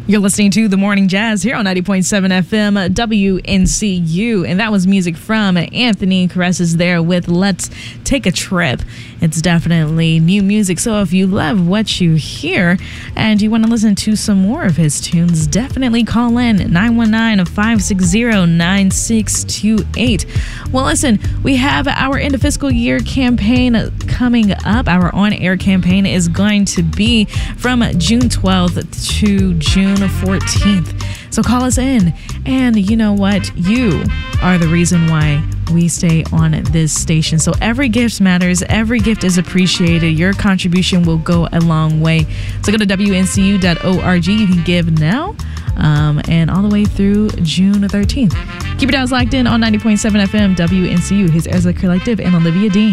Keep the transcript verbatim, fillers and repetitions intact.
You're listening to The Morning Jazz here on ninety point seven F M W N C U. And that was music from Anthony Caresses there with Let's Take a Trip. It's definitely new music. So if you love what you hear and you want to listen to some more of his tunes, definitely call in nine one nine, five six zero, nine six two eight. Well, listen, we have our end of fiscal year campaign coming up. Our on-air campaign is going to be from June twelfth to June fourteenth. So call us in. And you know what? You are the reason why we stay on this station. So every gift matters. Every gift is appreciated. Your contribution will go a long way. So go to W N C U dot org. You can give now um, and all the way through June thirteenth. Keep your dials locked in on ninety point seven F M W N C U. Here's Ezra Collective and Olivia Dean.